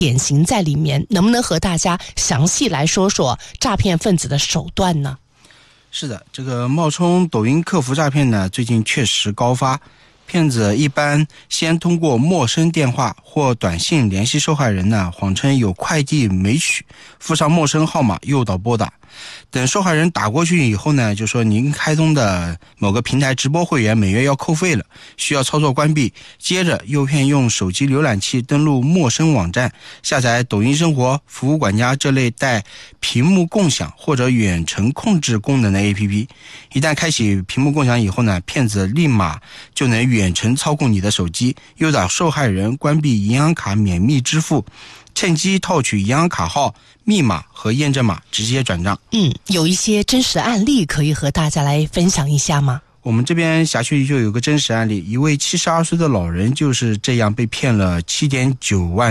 典型在里面，能不能和大家详细来说说诈骗分子的手段呢？ 是的，这个冒充抖音客服诈骗呢，最近确实高发。骗子一般先通过陌生电话或短信联系受害人呢，谎称有快递没取，附上陌生号码诱导拨打。等受害人打过去以后呢，就说您开通的某个平台直播会员每月要扣费了，需要操作关闭。接着诱骗用手机浏览器登录陌生网站，下载抖音生活、服务管家这类带屏幕共享或者远程控制功能的 APP。一旦开启屏幕共享以后呢，骗子立马就能远程操控你的手机，诱导受害人关闭银行卡免密支付，趁机套取银行卡号、密码和验证码直接转账。 有一些真实案例可以和大家来分享一下吗？ 我们这边辖区就有个真实案例，一位72岁的老人就是这样被骗了7.9万